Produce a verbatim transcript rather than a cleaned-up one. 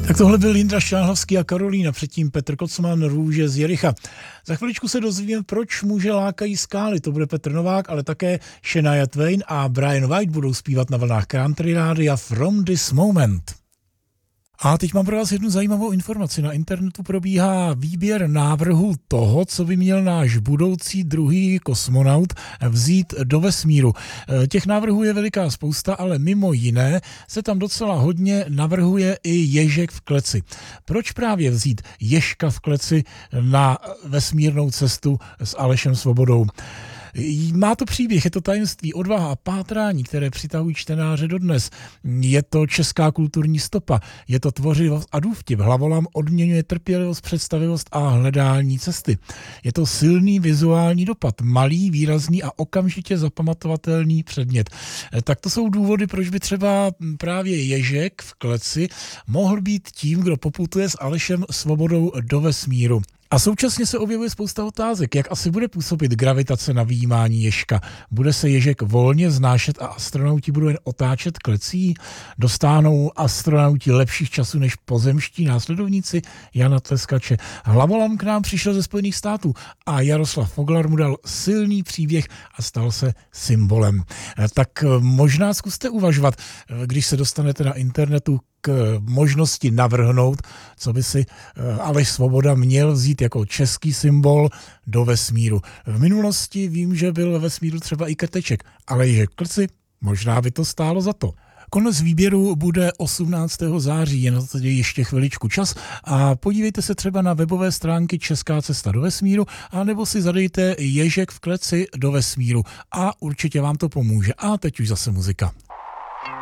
Tak tohle byl Jindra Šáhlavský a Karolína, předtím Petr Kocman, Růže z Jericha. Za chviličku se dozvíme, proč muže lákají skály. To bude Petr Novák, ale také Shania Twain a Brian White budou zpívat na vlnách Country Rádia From This Moment. A teď mám pro vás jednu zajímavou informaci. Na internetu probíhá výběr návrhu toho, co by měl náš budoucí druhý kosmonaut vzít do vesmíru. Těch návrhů je veliká spousta, ale mimo jiné se tam docela hodně navrhuje i ježek v kleci. Proč právě vzít ježka v kleci na vesmírnou cestu s Alešem Svobodou? Má to příběh, je to tajemství, odvaha a pátrání, které přitahují čtenáře dodnes. Je to česká kulturní stopa, je to tvořivost a důvtip. Hlavolam odměňuje trpělivost, představivost a hledání cesty. Je to silný vizuální dopad, malý, výrazný a okamžitě zapamatovatelný předmět. Tak to jsou důvody, proč by třeba právě ježek v kleci mohl být tím, kdo poputuje s Alešem Svobodou do vesmíru. A současně se objevuje spousta otázek, jak asi bude působit gravitace na vyjímání ježka. Bude se ježek volně vznášet a astronauti budou jen otáčet klecí? Dostáhnou astronauti lepších časů než pozemští následovníci Jana Tleskače? Hlavolam k nám přišel ze Spojených států a Jaroslav Foglar mu dal silný příběh a stal se symbolem. Tak možná zkuste uvažovat, když se dostanete na internetu k možnosti navrhnout, co by si Aleš Svoboda měl vzít jako český symbol do vesmíru. V minulosti vím, že byl ve vesmíru třeba i Krteček, ale že klci, možná by to stálo za to. Konec výběru bude osmnáctého září, je na to ještě chviličku čas a podívejte se třeba na webové stránky Česká cesta do vesmíru a nebo si zadejte ježek v kleci do vesmíru a určitě vám to pomůže. A teď už zase muzika.